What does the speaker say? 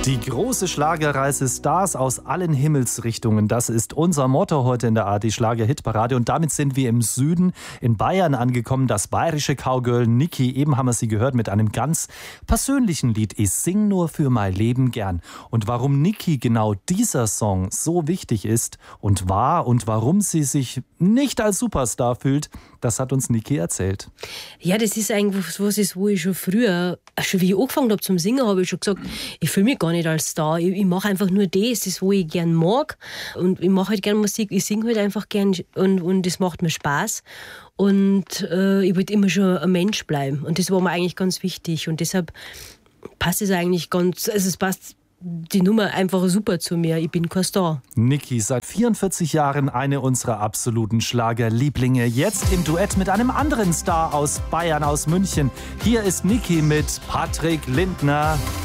Die große Schlagerreise, Stars aus allen Himmelsrichtungen, das ist unser Motto heute in der ARD Schlager-Hitparade. Und damit sind wir im Süden in Bayern angekommen. Das bayerische Cowgirl Niki, eben haben wir sie gehört mit einem ganz persönlichen Lied. Ich sing nur für mein Leben gern. Und warum Niki genau dieser Song so wichtig ist und war und warum sie sich nicht als Superstar fühlt, das hat uns Niki erzählt. Ja, das ist eigentlich was, wo ich schon früher, schon wie ich angefangen habe zum Singen, habe ich schon gesagt, ich fühle mich gar nicht als Star. Ich mache einfach nur das, wo ich gern mag. Und ich mache halt gern Musik, ich singe halt einfach gern und das macht mir Spaß. Und ich wollte immer schon ein Mensch bleiben. Und das war mir eigentlich ganz wichtig. Und deshalb passt es eigentlich ganz, also es passt die Nummer einfach super zu mir. Ich bin kein Star. Niki, seit 44 Jahren eine unserer absoluten Schlagerlieblinge. Jetzt im Duett mit einem anderen Star aus Bayern, aus München. Hier ist Niki mit Patrick Lindner.